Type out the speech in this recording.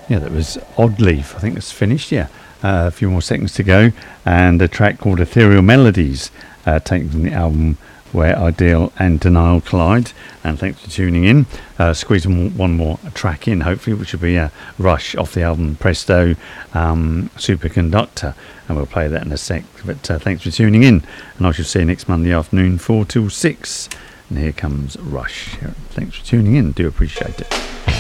Yeah, that was Odd Leaf. I think it's finished, yeah. A few more seconds to go. And a track called Ethereal Melodies, taken from the album Where Ideal and Denial Collide. And thanks for tuning in. Squeeze one more track in, hopefully, which will be Rush off the album Presto Superconductor. And we'll play that in a sec. But thanks for tuning in. And I shall see you next Monday afternoon, 4 till 6. And here comes Rush. Thanks for tuning in. Do appreciate it.